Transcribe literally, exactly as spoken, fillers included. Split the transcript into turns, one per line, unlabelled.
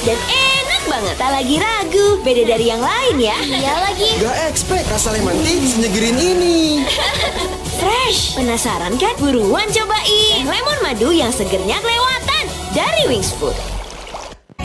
dan enak banget. Tak lagi ragu, beda dari yang lain ya.
Iya lagi.
Gak expect rasa lemon tea senyegerin ini.
Fresh, penasaran kan? Buruan cobain lemon madu yang segernya kelewatan dari Wings Food.